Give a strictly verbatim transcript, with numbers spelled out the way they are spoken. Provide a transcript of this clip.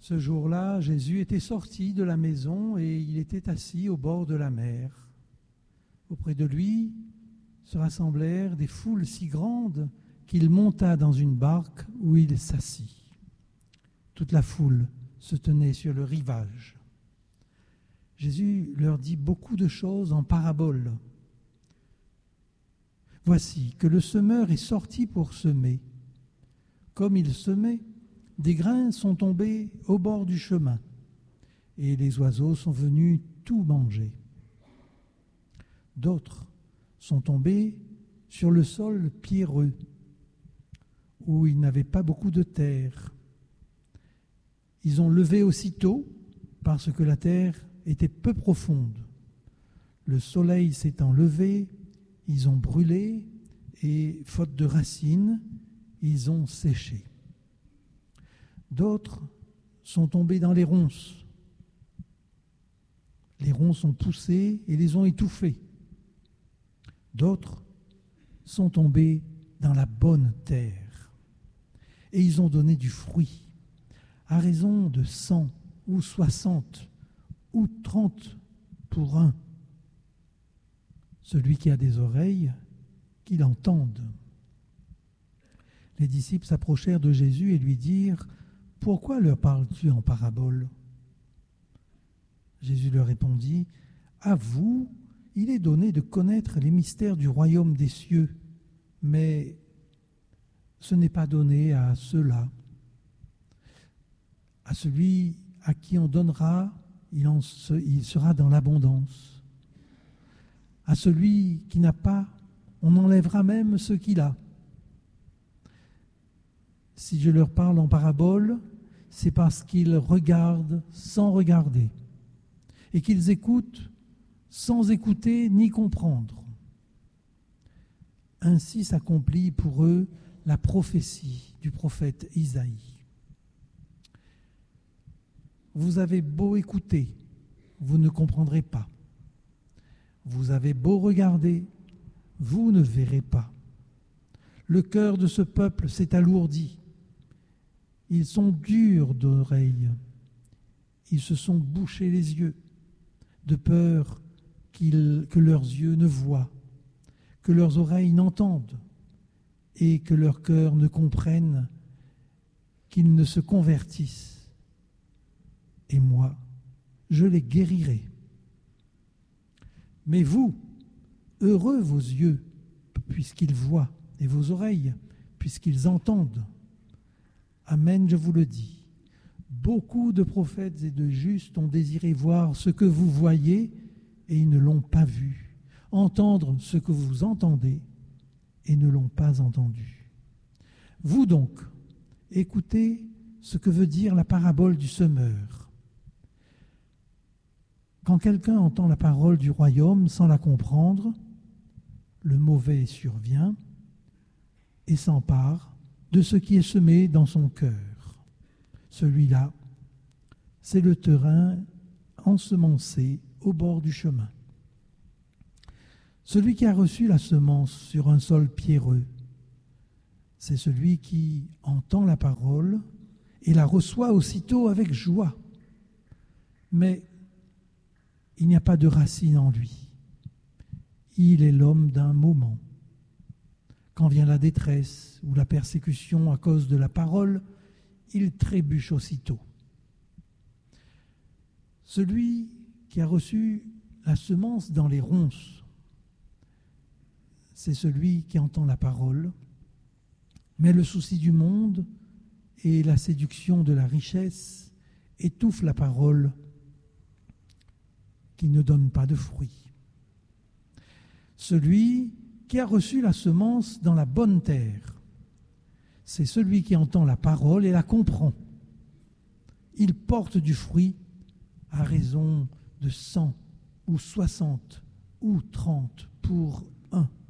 Ce jour-là, Jésus était sorti de la maison et il était assis au bord de la mer. Auprès de lui se rassemblèrent des foules si grandes qu'il monta dans une barque où il s'assit. Toute la foule se tenait sur le rivage. Jésus leur dit beaucoup de choses en paraboles. Voici que le semeur est sorti pour semer. Comme il semait, des grains sont tombés au bord du chemin, et les oiseaux sont venus tout manger. D'autres sont tombés sur le sol pierreux, où il n'avait pas beaucoup de terre. Ils ont levé aussitôt, parce que la terre était peu profonde. Le soleil s'étant levé, ils ont brûlé, et faute de racines, ils ont séché. D'autres sont tombés dans les ronces. Les ronces ont poussé et les ont étouffés. D'autres sont tombés dans la bonne terre et ils ont donné du fruit à raison de cent ou soixante ou trente pour un. Celui qui a des oreilles, qu'il entende. Les disciples s'approchèrent de Jésus et lui dirent « Pourquoi leur parles-tu en parabole ?» Jésus leur répondit « À vous, il est donné de connaître les mystères du royaume des cieux, mais ce n'est pas donné à ceux-là. À celui à qui on donnera, il, en se, il sera dans l'abondance. À celui qui n'a pas, on enlèvera même ce qu'il a. Si je leur parle en parabole, c'est parce qu'ils regardent sans regarder et qu'ils écoutent sans écouter ni comprendre. Ainsi s'accomplit pour eux la prophétie du prophète Isaïe. Vous avez beau écouter, vous ne comprendrez pas. Vous avez beau regarder, vous ne verrez pas. Le cœur de ce peuple s'est alourdi. Ils sont durs d'oreilles. Ils se sont bouchés les yeux, de peur qu'ils, que leurs yeux ne voient, que leurs oreilles n'entendent et que leur cœur ne comprenne, qu'ils ne se convertissent. Et moi, je les guérirai. Mais vous, heureux vos yeux, puisqu'ils voient, et vos oreilles, puisqu'ils entendent. Amen, je vous le dis. Beaucoup de prophètes et de justes ont désiré voir ce que vous voyez et ils ne l'ont pas vu, entendre ce que vous entendez et ne l'ont pas entendu. Vous donc, écoutez ce que veut dire la parabole du semeur. Quand quelqu'un entend la parole du royaume sans la comprendre, le mauvais survient et s'empare de ce qui est semé dans son cœur. Celui-là, c'est le terrain ensemencé au bord du chemin. Celui qui a reçu la semence sur un sol pierreux, c'est celui qui entend la parole et la reçoit aussitôt avec joie. Mais il n'y a pas de racine en lui. Il est l'homme d'un moment. Quand vient la détresse ou la persécution à cause de la parole, il trébuche aussitôt. Celui qui a reçu la semence dans les ronces, c'est celui qui entend la parole, mais le souci du monde et la séduction de la richesse étouffent la parole qui ne donne pas de fruits. Celui qui a reçu la semence dans la bonne terre, c'est celui qui entend la parole et la comprend. Il porte du fruit à raison de cent ou soixante ou trente pour un.